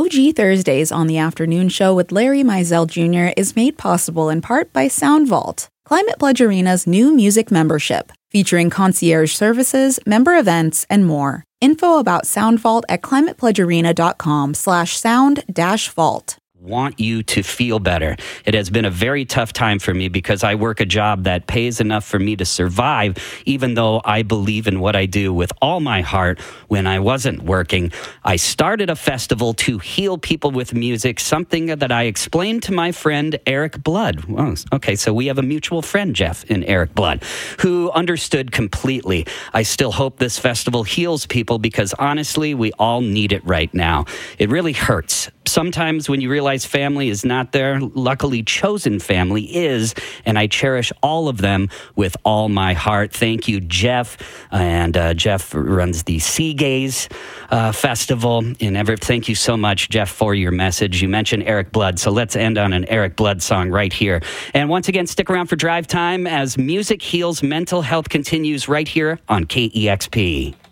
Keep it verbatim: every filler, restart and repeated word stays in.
O G Thursdays on the afternoon show with Larry Mizell Junior is made possible in part by SoundVault, Climate Pledge Arena's new music membership, featuring concierge services, member events, and more. Info about SoundVault at climatepledgearena.com slash sound dash vault. Want you to feel better. It has been a very tough time for me because I work a job that pays enough for me to survive, even though I believe in what I do with all my heart. When I wasn't working, I started a festival to heal people with music, something that I explained to my friend Eric Blood. Oh, okay, so we have a mutual friend, Jeff, in Eric Blood, who understood completely. I still hope this festival heals people because honestly, we all need it right now. It really hurts. Sometimes when you realize family is not there, luckily chosen family is, and I cherish all of them with all my heart. Thank you, Jeff. And uh, Jeff runs the Sea Gaze uh, Festival in Everett. Thank you so much, Jeff, for your message. You mentioned Eric Blood, so let's end on an Eric Blood song right here. And once again, stick around for Drive Time as Music Heals Mental Health continues right here on K E X P.